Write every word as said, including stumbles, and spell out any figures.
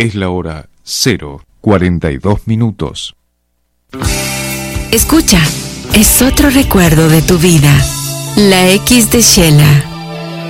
Es la hora cero cuarenta y dos minutos. Escucha, es otro recuerdo de tu vida. La X de Shela.